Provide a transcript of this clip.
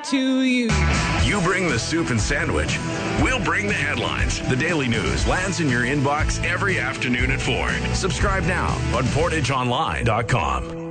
to you. You bring the soup and sandwich. We'll bring the headlines. The Daily News lands in your inbox every afternoon at 4. Subscribe now on PortageOnline.com.